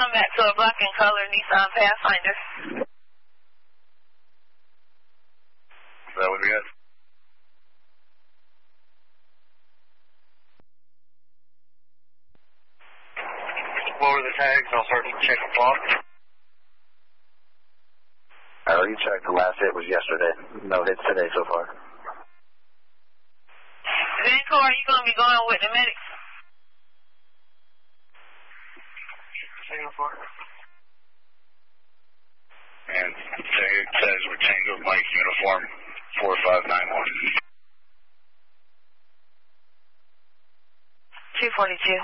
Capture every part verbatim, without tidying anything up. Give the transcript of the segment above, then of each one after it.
going back to a black and color Nissan Pathfinder. That would be it. What were the tags? I'll start to check the clock. I already checked. The last hit was yesterday. No hits today so far. Vanco, are you going to be going with the medics? Singapore. And it says we're Tango Mike uniform four five nine one. two forty-two.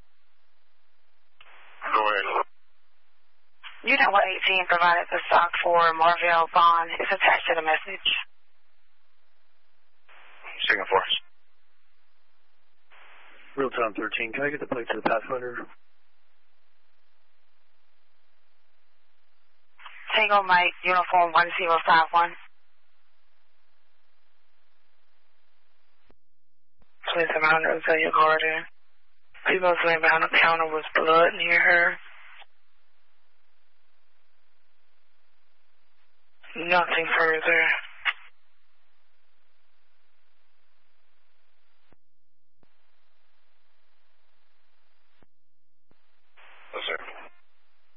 Go ahead. Unit one eighteen provided the stock for Marvell Bond. It's attached to the message. Singapore. Real time thirteen, can I get the plate to the Pathfinder? Tango Mike, uniform one zero five one. twenty-seven hundred Azalea Garden. People laying behind the counter was blood near her. Nothing further.